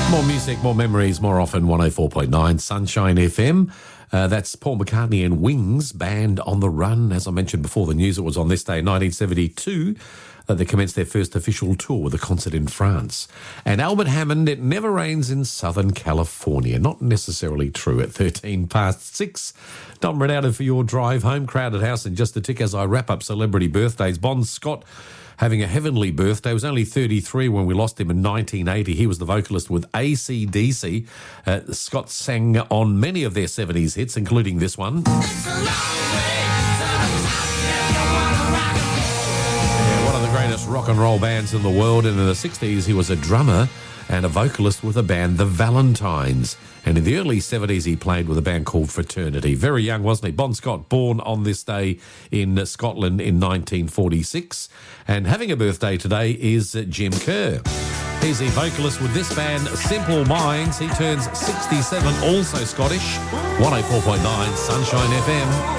More music, more memories, more often 104.9 Sunshine FM. That's Paul McCartney and Wings, Band on the Run. As I mentioned before the news, it was on this day, 1972, they commenced their first official tour with a concert in France. And Albert Hammond, It Never Rains in Southern California. Not necessarily true at 6:13. Dom Renaudo for your drive home. Crowded house in just a tick as I wrap up celebrity birthdays. Bon Scott having a heavenly birthday. He was only 33 when we lost him in 1980. He was the vocalist with AC/DC. Scott sang on many of their 70s hits, including this one. One of the greatest rock and roll bands in the world. And in the 60s, he was a drummer and a vocalist with a band, The Valentines. And in the early 70s, he played with a band called Fraternity. Very young, wasn't he? Bon Scott, born on this day in Scotland in 1946. And having a birthday today is Jim Kerr. He's a vocalist with this band, Simple Minds. He turns 67, also Scottish. 104.9 Sunshine FM.